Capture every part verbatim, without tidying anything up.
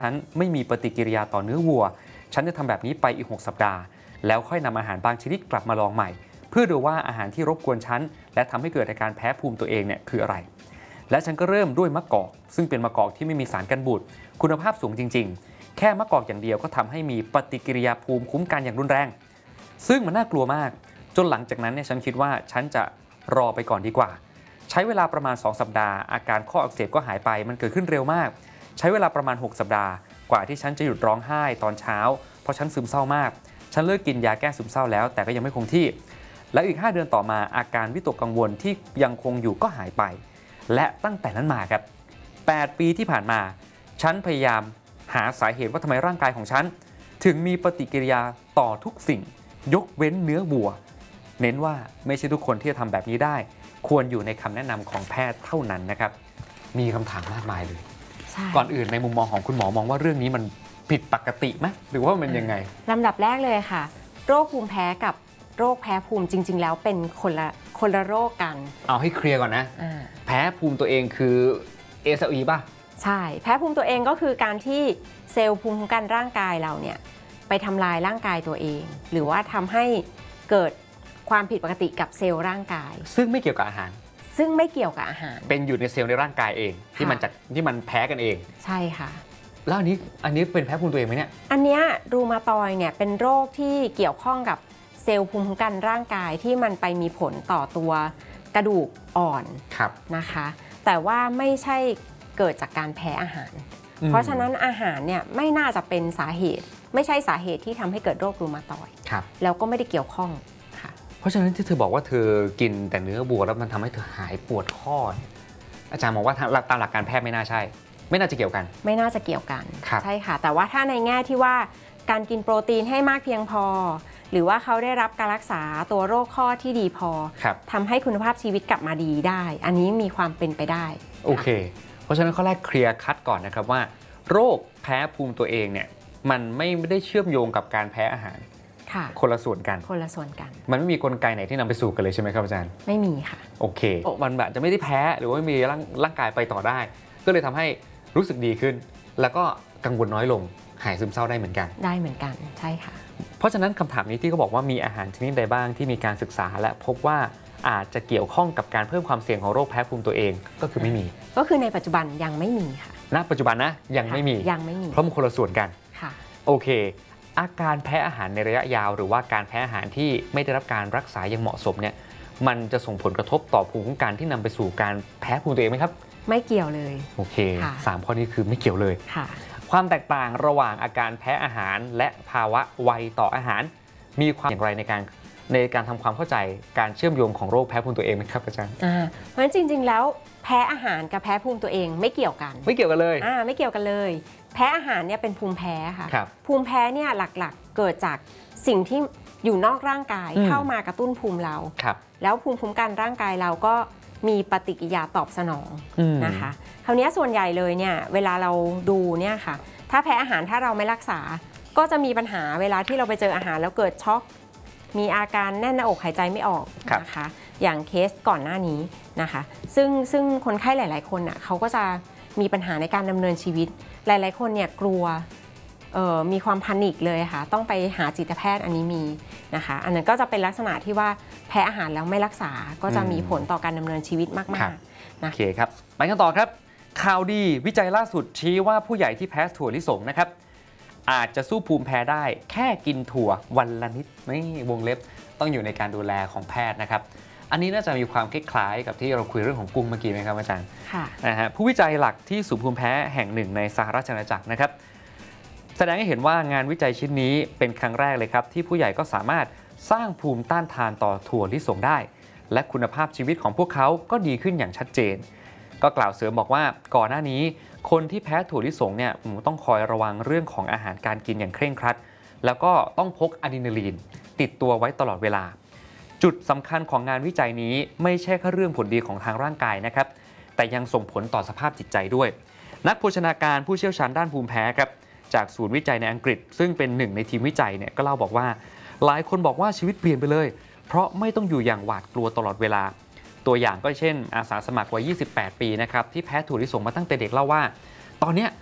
ฉันไม่มีปฏิกิริยาต่อเนื้อวัวฉันจะทำแบบนี้ไปอีกหกสัปดาห์แล้วค่อยนำอาหารบางชนิดกลับมาลองใหม่เพื่อดูว่าอาหารที่รบกวนฉันและทำให้เกิดอาการแพ้ภูมิตัวเองเนี่ยคืออะไรและฉันก็เริ่มด้วยมะกอกซึ่งเป็นมะกอกที่ไม่มีสารกันบูดคุณภาพสูงจริงๆแค่มะกอกอย่างเดียวก็ทำให้มีปฏิกิริยาภูมิคุ้มกันอย่างรุนแรงซึ่งมันน่ากลัวมากจนหลังจากนั้นเนี่ยฉันคิดว่าฉันจะรอไปก่อนดีกว่าใช้เวลาประมาณสองสัปดาห์อาการข้ออักเสบก็หายไปมันเกิดขึ้นเร็วมากใช้เวลาประมาณหกสัปดาห์กว่าที่ฉันจะหยุดร้องไห้ตอนเช้าเพราะฉันซึมเศร้ามากฉันเลิกกินยาแก้ซึมเศร้าแล้วแต่ก็ยังไม่คงที่และอีกห้าเดือนต่อมาอาการวิตกกังวลที่ยังคงอยู่ก็หายไปและตั้งแต่นั้นมาครับแปดปีที่ผ่านมาฉันพยายามหาสาเหตุว่าทำไมร่างกายของฉันถึงมีปฏิกิริยาต่อทุกสิ่งยกเว้นเนื้อวัวเน้นว่าไม่ใช่ทุกคนที่จะทำแบบนี้ได้ควรอยู่ในคำแนะนำของแพทย์เท่านั้นนะครับมีคำถามมากมายเลยก่อนอื่นในมุมมองของคุณหมอมองว่าเรื่องนี้มันผิดปกติไหมหรือว่ามันยังไงลำดับแรกเลยค่ะโรคภูมิแพ้กับโรคแพ้ภูมิจริงๆแล้วเป็นคนละคนละโรคกันเอาให้เคลียร์ก่อนนะแพ้ภูมิตัวเองคือ เอ เอส อี ป่ะใช่แพ้ภูมิตัวเองก็คือการที่เซลล์ภูมิคุ้มกันร่างกายเราเนี่ยไปทำลายร่างกายตัวเองหรือว่าทำให้เกิดความผิดปกติกับเซลล์ร่างกายซึ่งไม่เกี่ยวกับอาหารซึ่งไม่เกี่ยวกับอาหารเป็นอยู่ในเซลล์ในร่างกายเองที่มันจัดที่มันแพ้กันเองใช่ค่ะแล้วอันนี้อันนี้เป็นแพ้ภูมิตัวเองไหมเนี่ยอันเนี้ยรูมาตอยเนี่ยเป็นโรคที่เกี่ยวข้องกับเซลล์ภูมิคุ้มกันร่างกายที่มันไปมีผลต่อตัวกระดูกอ่อนนะคะแต่ว่าไม่ใช่เกิดจากการแพ้อาหารเพราะฉะนั้นอาหารเนี่ยไม่น่าจะเป็นสาเหตุไม่ใช่สาเหตุที่ทำให้เกิดโรครูมาตอยด์แล้วก็ไม่ได้เกี่ยวข้องค่ะเพราะฉะนั้นที่เธอบอกว่าเธอกินแต่เนื้อวัวแล้วมันทำให้เธอหายปวดข้ออาจารย์บอกว่าตามหลักการแพทย์ไม่น่าใช่ไม่น่าจะเกี่ยวกันไม่น่าจะเกี่ยวกันใช่ค่ะแต่ว่าถ้าในแง่ที่ว่าการกินโปรตีนให้มากเพียงพอหรือว่าเขาได้รับการรักษาตัวโรคข้อที่ดีพอทำให้คุณภาพชีวิตกลับมาดีได้อันนี้มีความเป็นไปได้โอเคเพราะฉะนั้นข้อแรกเคลียร์คัดก่อนนะครับว่าโรคแพ้ภูมิตัวเองเนี่ยมันไม่ได้เชื่อมโยงกับการแพ้อาหารคนละส่วนกันคนละส่วนกันมันไม่มีกลไกไหนที่นำไปสู่กันเลยใช่ไหมครับอาจารย์ไม่มีค่ะโอเคมันแบบจะไม่ได้แพ้หรือว่าไม่มีร่างร่างกายไปต่อได้ก็เลยทำให้รู้สึกดีขึ้นแล้วก็กังวลน้อยลงหายซึมเศร้าได้เหมือนกันได้เหมือนกันใช่ค่ะเพราะฉะนั้นคำถามนี้ที่เขาบอกว่ามีอาหารชนิดใดบ้างที่มีการศึกษาและพบว่าอาจจะเกี่ยวข้องกับการเพิ่มความเสี่ยงของโรคแพ้ภูมิตัวเองก็คือไม่มีก็คือในปัจจุบันยังไม่มีค่ะณปัจจุบันนะยังไม่มียังไม่มีเพราะมันคนละส่วนกันค่ะโอเคอาการแพ้อาหารในระยะยาวหรือว่าการแพ้อาหารที่ไม่ได้รับการรักษาอย่างเหมาะสมเนี่ยมันจะส่งผลกระทบต่อภูมิคุ้มกันที่นำไปสู่การแพ้ภูมิตัวเองไหมครับไม่เกี่ยวเลยโอเคสามข้อนี้คือไม่เกี่ยวเลยค่ะความแตกต่างระหว่างอาการแพ้อาหารและภาวะไวต่ออาหารมีความอย่างไรในการในการทำความเข้าใจการเชื่อมโยงของโรคแพ้ภูมิตัวเองไหมครับอาจารย์อ่าเพราะฉะนั้นจริงๆแล้วแพ้อาหารกับแพ้ภูมิตัวเองไม่เกี่ยวกันไม่เกี่ยวกันเลยอ่าไม่เกี่ยวกันเลยแพ้อาหารเนี่ยเป็นภูมิแพ้ค่ะภูมิแพ้เนี่ยหลักๆเกิดจากสิ่งที่อยู่นอกร่างกายเข้ามากระตุ้นภูมิเราแล้วภูมิคุ้มกันร่างกายเราก็มีปฏิกิริยาตอบสนองนะคะคราวนี้ส่วนใหญ่เลยเนี่ยเวลาเราดูเนี่ยค่ะถ้าแพ้อาหารถ้าเราไม่รักษาก็จะมีปัญหาเวลาที่เราไปเจออาหารแล้วเกิดช็อกมีอาการแน่นหน้าอกหายใจไม่ออกนะคะอย่างเคสก่อนหน้านี้นะคะซึ่งซึ่งคนไข้หลายๆคนอ่ะเขาก็จะมีปัญหาในการดำเนินชีวิตหลายๆคนเนี่ยกลัวมีความแพนิคเลยค่ะต้องไปหาจิตแพทย์อันนี้มีนะคะอันนั้นก็จะเป็นลักษณะที่ว่าแพ้อาหารแล้วไม่รักษาก็จะมีผลต่อการดำเนินชีวิตมากๆนะโอเคครับไปกันต่อครับข่าวดีวิจัยล่าสุดชี้ว่าผู้ใหญ่ที่แพ้ถั่วลิสงนะครับอาจจะสู้ภูมิแพ้ได้แค่กินถั่ววันละนิดนี่วงเล็บต้องอยู่ในการดูแลของแพทย์นะครับอันนี้น่าจะมีความคล้ายๆกับที่เราคุยเรื่องของกุ้งเมื่อกี้ไหมครับอาจารย์ค่ะนะฮะผู้วิจัยหลักที่ศูนย์ภูมิแพ้แห่งหนึ่งในสหราชอาณาจักรนะครับแสดงให้เห็นว่างานวิจัยชิ้นนี้เป็นครั้งแรกเลยครับที่ผู้ใหญ่ก็สามารถสร้างภูมิต้านทานต่อถั่วลิสงได้และคุณภาพชีวิตของพวกเขาก็ดีขึ้นอย่างชัดเจนก็กล่าวเสริมบอกว่าก่อนหน้านี้คนที่แพ้ถั่วลิสงเนี่ยต้องคอยระวังเรื่องของอาหารการกินอย่างเคร่งครัดแล้วก็ต้องพกอะดรีนาลีนติดตัวไว้ตลอดเวลาจุดสำคัญของงานวิจัยนี้ไม่ใช่แค่เรื่องผลดีของทางร่างกายนะครับแต่ยังส่งผลต่อสภาพจิตใจด้วยนักโภชนาการผู้เชี่ยวชาญด้านภูมิแพ้ครับจากศูนย์วิจัยในอังกฤษซึ่งเป็นหนึ่งในทีมวิจัยเนี่ยก็เล่าบอกว่าหลายคนบอกว่าชีวิตเปลี่ยนไปเลยเพราะไม่ต้องอยู่อย่างหวาดกลัวตลอดเวลาตัวอย่างก็เช่นอาสาสมัครวัยยี่สิบแปดปีนะครับที่แพ้ถั่วลิสงมาตั้งแต่เด็กเล่าว่าตอนนี้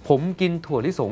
ผมกินถั่วลิสง